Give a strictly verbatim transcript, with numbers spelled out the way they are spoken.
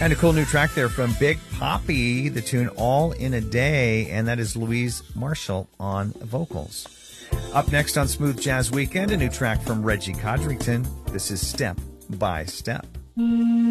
And a cool new track there from Big Poppy, the tune All in a Day, and that is Louise Marshall on vocals. Up next on Smooth Jazz Weekend, a new track from Reggie Codrington. This is Step by Step.